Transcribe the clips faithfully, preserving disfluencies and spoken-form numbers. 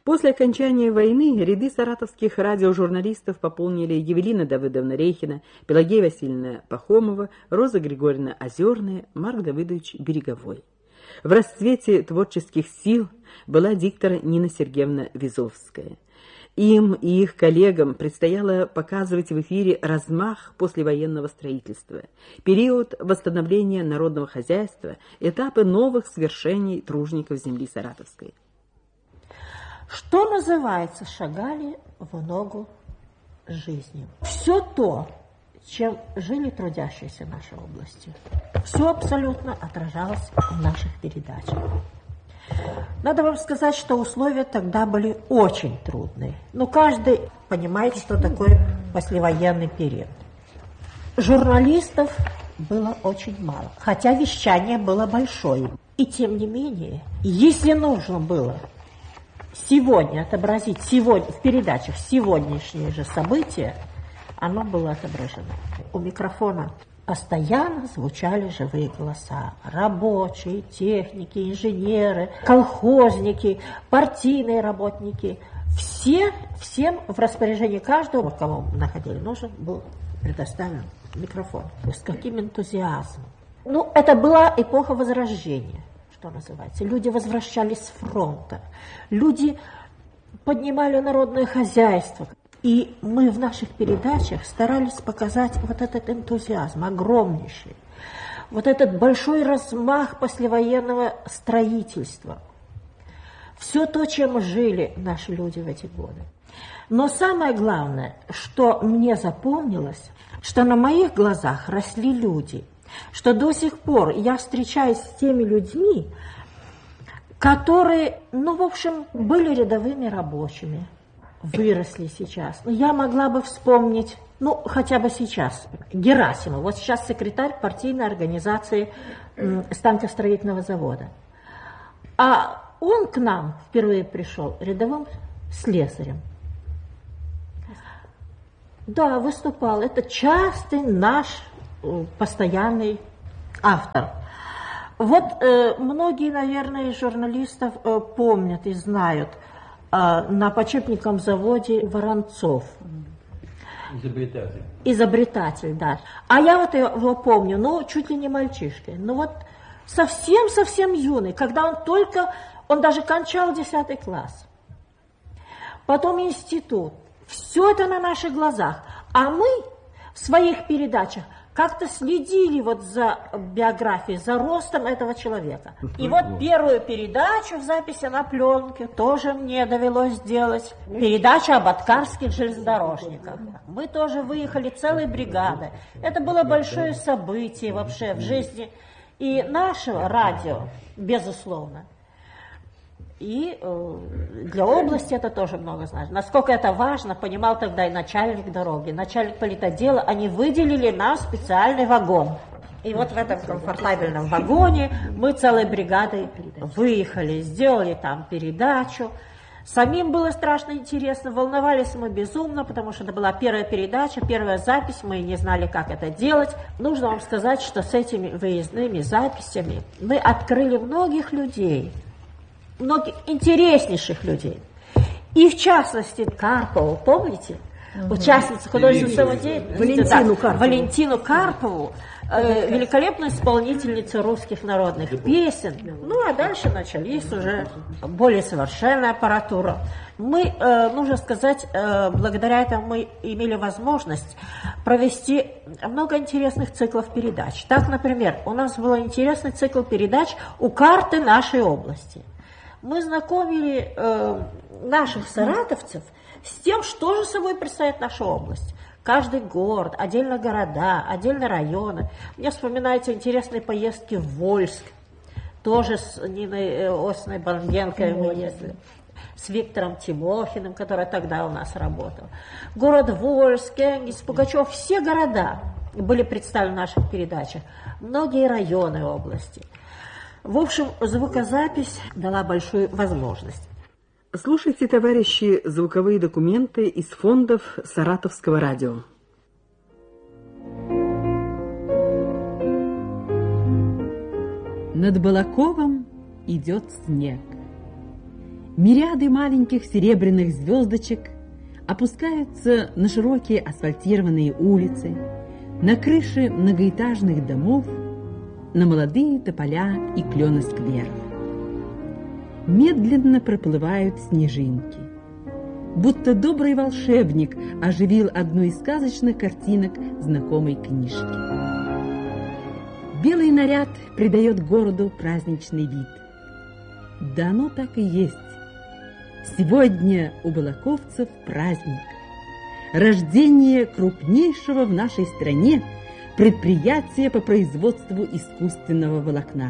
После окончания войны ряды саратовских радиожурналистов пополнили Евелина Давыдовна Рейхина, Пелагея Васильевна Пахомова, Роза Григорьевна Озерная, Марк Давыдович Береговой. В расцвете творческих сил была диктор Нина Сергеевна Визовская. Им и их коллегам предстояло показывать в эфире размах послевоенного строительства, период восстановления народного хозяйства, этапы новых свершений тружеников земли саратовской. Что называется, шагали в ногу жизни. Все то, чем жили трудящиеся в нашей области, все абсолютно отражалось в наших передачах. Надо вам сказать, что условия тогда были очень трудные. Но каждый понимает, что такое послевоенный период. Журналистов было очень мало, хотя вещание было большое. И тем не менее, если нужно было сегодня отобразить сегодня, в передачах сегодняшние же события, оно было отображено. У микрофона постоянно звучали живые голоса. Рабочие, техники, инженеры, колхозники, партийные работники. Все, всем в распоряжении каждого, кого находили, нужен был предоставлен микрофон. С каким энтузиазмом. Ну, это была эпоха Возрождения, что называется. Люди возвращались с фронта. Люди поднимали народное хозяйство. И мы в наших передачах старались показать вот этот энтузиазм огромнейший, вот этот большой размах послевоенного строительства. Все то, чем жили наши люди в эти годы. Но самое главное, что мне запомнилось, что на моих глазах росли люди, что до сих пор я встречаюсь с теми людьми, которые, ну, в общем, были рядовыми рабочими, выросли сейчас. Но я могла бы вспомнить, ну, хотя бы сейчас, Герасимова. Вот сейчас секретарь партийной организации станкостроительного завода. А он к нам впервые пришел рядовым слесарем. Да, выступал. Это частый наш постоянный автор. Вот э, многие, наверное, из журналистов э, помнят и знают э, на подшипниковом заводе Воронцов. Изобретатель. Изобретатель, да. А я вот его помню, ну, чуть ли не мальчишкой. Ну, вот совсем-совсем юный, когда он только, он даже кончал десятый класс. Потом институт. Все это на наших глазах. А мы в своих передачах как-то следили вот за биографией, за ростом этого человека. И вот первую передачу в записи на пленке тоже мне довелось сделать. Передача об аткарских железнодорожниках. Мы тоже выехали целой бригадой. Это было большое событие вообще в жизни и нашего радио, безусловно. И э, для области это тоже много значит. Насколько это важно, понимал тогда и начальник дороги, начальник политотдела. Они выделили нам специальный вагон. И вот в этом комфортабельном вагоне мы целой бригадой выехали, сделали там передачу. Самим было страшно интересно, волновались мы безумно, потому что это была первая передача, первая запись, мы не знали, как это делать. Нужно вам сказать, что с этими выездными записями мы открыли многих людей, многих интереснейших людей. И в частности Карпову, помните? Угу. Участницу художественной самодеятельности. Валентину Карпову. Валентину Карпову, э, великолепную исполнительницу русских народных песен. Ну, а дальше начались уже более совершенная аппаратура. Мы, э, нужно сказать, э, благодаря этому мы имели возможность провести много интересных циклов передач. Так, например, у нас был интересный цикл передач «У карты нашей области». Мы знакомили э, наших саратовцев с тем, что же собой представляет наша область. Каждый город, отдельно города, отдельно районы. Мне вспоминаются интересные поездки в Вольск. Тоже с Ниной Осиной Бангенко мы ездили. С Виктором Тимохиным, который тогда у нас работал. Город Вольск, Энгельс, Пугачев. Все города были представлены в наших передачах. Многие районы области. В общем, звукозапись дала большую возможность. Слушайте, товарищи, звуковые документы из фондов Саратовского радио. Над Балаковым идет снег. Мириады маленьких серебряных звездочек опускаются на широкие асфальтированные улицы, на крыши многоэтажных домов, на молодые тополя и кленоскверы. Медленно проплывают снежинки. Будто добрый волшебник оживил одну из сказочных картинок знакомой книжки. Белый наряд придает городу праздничный вид. Да оно так и есть. Сегодня у балаковцев праздник. Рождение крупнейшего в нашей стране предприятия по производству искусственного волокна.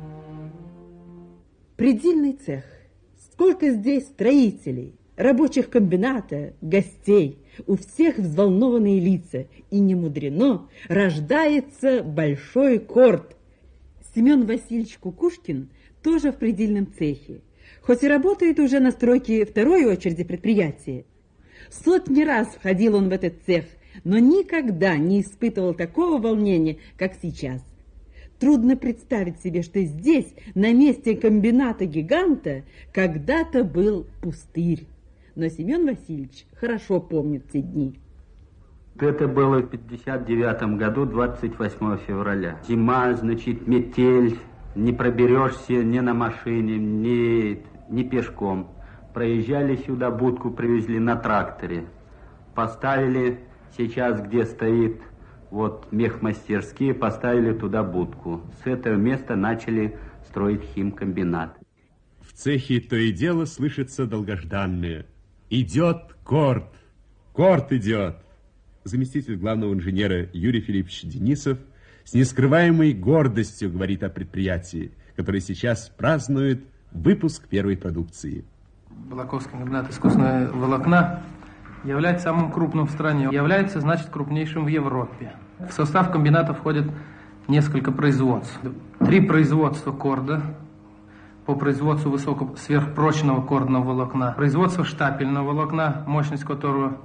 Предельный цех. Сколько здесь строителей, рабочих комбината, гостей. У всех взволнованные лица. И не мудрено, рождается большой корт. Семен Васильевич Кукушкин тоже в предельном цехе. Хоть и работает уже на стройке второй очереди предприятия. Сотни раз входил он в этот цех, но никогда не испытывал такого волнения, как сейчас. Трудно представить себе, что здесь, на месте комбината-гиганта, когда-то был пустырь. Но Семен Васильевич хорошо помнит те дни. Это было в пятьдесят девятом году, двадцать восьмого февраля. Зима, значит, метель, не проберешься ни на машине, ни, ни пешком. Проезжали сюда, будку привезли на тракторе. Поставили сейчас, где стоит вот мехмастерские, поставили туда будку. С этого места начали строить химкомбинат. В цехе то и дело слышится долгожданное. Идет корт, корт идет. Заместитель главного инженера Юрий Филиппович Денисов с нескрываемой гордостью говорит о предприятии, которое сейчас празднует выпуск первой продукции. Балаковский комбинат искусственного волокна является самым крупным в стране, является, значит, крупнейшим в Европе. В состав комбината входит несколько производств. Три производства корда по производству высокого сверхпрочного кордного волокна, производство штапельного волокна, мощность которого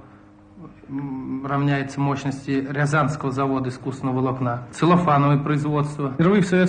равняется мощности Рязанского завода искусственного волокна, целлофановое производство. Впервые в Советском